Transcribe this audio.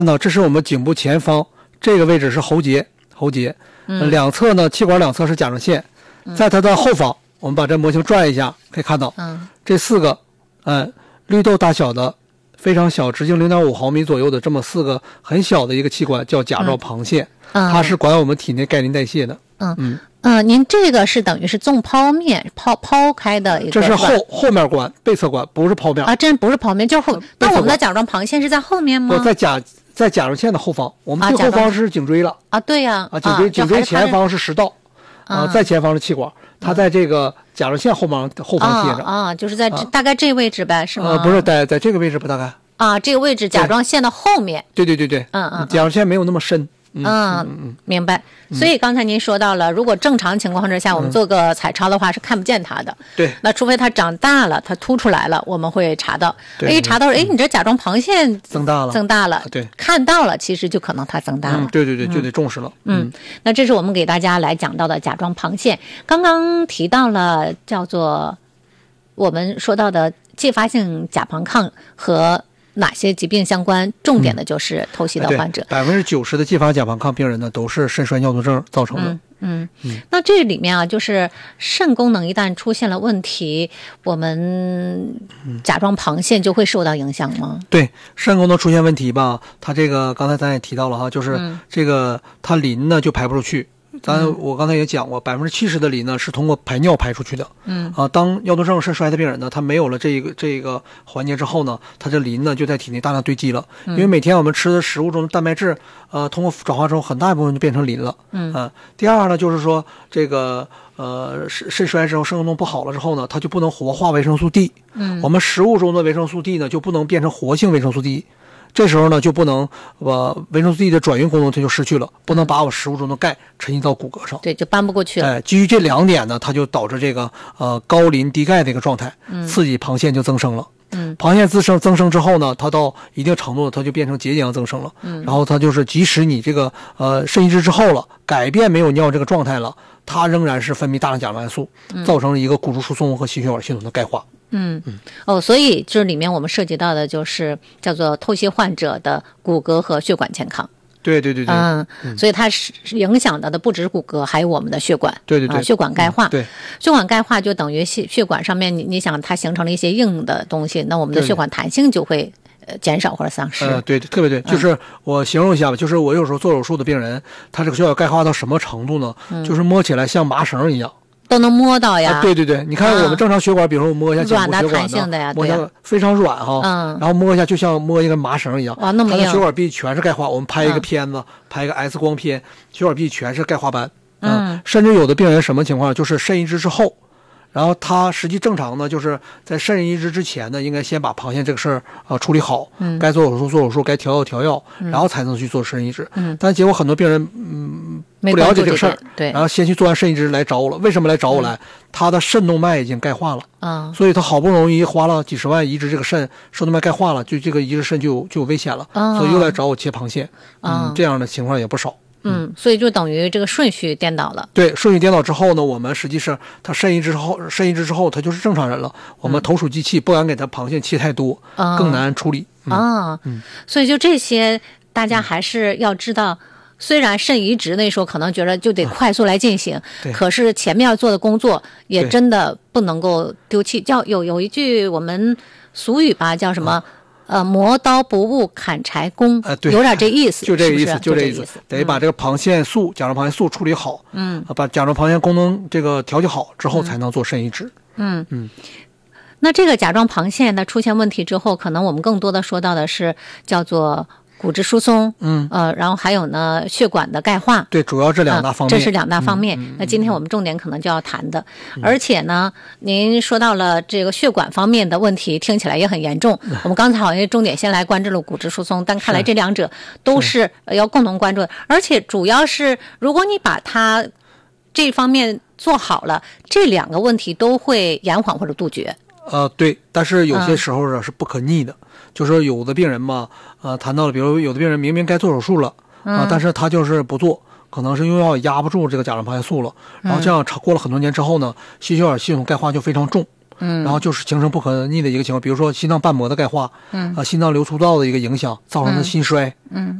那这是我们颈部前方这个位置是喉结，两侧呢气管两侧是甲状腺，在它的后方，我们把这模型转一下，可以看到，这4个，绿豆大小的，非常小，直径0.5毫米左右的这么4个很小的一个器官叫甲状旁腺，它是管我们体内钙磷代谢的。 您这个是等于是纵剖面剖开的一个， 这是后面管，背侧管，不是剖面啊，真不是剖面，就是后。那我们的甲状旁腺是在后面吗？ 在甲状腺的后方，我们最后方是颈椎了啊，对呀， 颈椎前方是食道，在前方是气管，它在这个甲状腺后方贴着就是在大概这位置呗，是吗？ 不是在这个位置吧，大概这个位置甲状腺的后面。 对，甲状腺没有那么深。 明白。所以刚才您说到了，如果正常情况之下，我们做个彩超的话是看不见它的。 对。 那除非它长大了，它凸出来了，我们会查到。查到，你这甲状旁腺增大了。 对。 看到了，其实就可能它增大了。 对，就得重视了。 那这是我们给大家来讲到的甲状旁腺。刚刚提到了叫做我们说到的继发性甲旁亢和哪些疾病相关？重点的就是透析的患者 ，90%的继发甲旁亢病人呢都是肾衰尿毒症造成的。 那这里面就是肾功能一旦出现了问题，我们甲状旁腺就会受到影响吗？ 对，肾功能出现问题吧，它这个刚才咱也提到了哈，就是这个它磷呢就排不出去。我刚才也讲过，70%的磷呢是通过排尿排出去的。当尿毒症肾衰的病人呢，他没有了这个环节之后呢，他这磷呢就在体内大量堆积了。因为每天我们吃的食物中的蛋白质，通过转化之后，很大一部分就变成磷了。第二呢，就是说这个肾衰之后，肾功能不好了之后呢，它就不能活化维生素 D。我们食物中的维生素 D 呢就不能变成活性维生素 D。这时候呢，就不能维生素 D 的转运功能它就失去了，不能把我食物中的钙沉积到骨骼上， 对，就搬不过去了。 基于这2点呢，它就导致这个高磷低钙的一个状态，刺激旁腺就增生了。旁腺增生之后呢，它到一定程度它就变成结浆增生了。然后它就是即使你这个肾移植之后了，改变没有尿这个状态了，它仍然是分泌大量甲状腺素，造成了一个骨质疏松和心血管系统的钙化。 所以这里面我们涉及到的就是叫做透析患者的骨骼和血管健康。 对， 所以它是影响到的不止骨骼，还有我们的血管。 对， 血管钙化。 对， 血管钙化就等于血管上面，你想它形成了一些硬的东西，那我们的血管弹性就会减少或者丧失。 对，特别对，就是我形容一下吧，就是我有时候做手术的病人，他这个血管钙化到什么程度呢？就是摸起来像麻绳一样。 都能摸到呀。 对，你看我们正常血管，比如说我摸一下颈部血管软的弹性的呀， 摸一下非常软哈，然后摸一下就像摸一个麻绳一样。 哇，那么硬。 它的血管壁全是钙化，我们拍一个片子，拍一个 X 光片，血管壁全是钙化斑。甚至有的病人什么情况，就是肾移植之后，然后他实际正常呢，就是在肾移植之前呢，应该先把旁腺这个事儿处理好，该做手术，该调药，然后才能去做肾移植。但结果很多病人不了解这个事儿， 对， 然后先去做完肾移植来找我了。为什么来找我来？他的肾动脉已经钙化了，所以他好不容易花了几十万移植这个肾动脉钙化了，就这个移植肾就有危险了，所以又来找我切旁腺。这样的情况也不少。 所以就等于这个顺序颠倒了。 对，顺序颠倒之后呢，我们实际是他肾移植之后，他就是正常人了。我们投鼠忌器，不敢给他旁腺切太多，更难处理。 所以就这些，大家还是要知道。虽然肾移植那时候可能觉得就得快速来进行，可是前面要做的工作也真的不能够丢弃。叫有一句我们俗语吧，叫什么？磨刀不误砍柴工，有点这意思， 就这个意思，就这意思，得把这个旁腺素、甲状旁腺素处理好，把甲状旁腺功能这个调节好之后，才能做肾移植。 那这个甲状旁腺的出现问题之后，可能我们更多的说到的是叫做骨质疏松，然后还有呢血管的钙化， 对，主要这2大方面， 这是2大方面。那今天我们重点可能就要谈的，而且呢，您说到了这个血管方面的问题，听起来也很严重。我们刚才好像重点先来关注了骨质疏松，但看来这2者都是要共同关注的，而且主要是如果你把它这方面做好了，这2个问题都会延缓或者杜绝。 对，但是有些时候是不可逆的。就是说有的病人嘛，谈到了，比如有的病人明明该做手术了，但是他就是不做，可能是用药压不住这个甲状旁腺素了，然后这样过了很多年之后呢，心血管系统钙化就非常重， 然后就是形成不可逆的一个情况，比如说心脏瓣膜的钙化，心脏流出道的一个影响，造成的心衰，